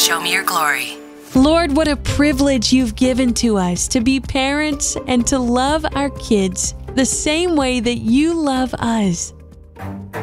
Show Me Your Glory. Lord, what a privilege you've given to us to be parents and to love our kids the same way that you love us.